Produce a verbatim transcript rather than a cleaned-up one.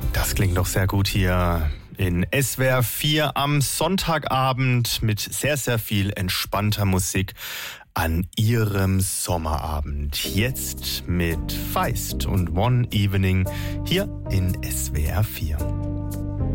Das klingt doch sehr gut hier in S W R vier am Sonntagabend mit sehr, sehr viel entspannter Musik an Ihrem Sommerabend. Jetzt mit Feist und One Evening hier in S W R vier.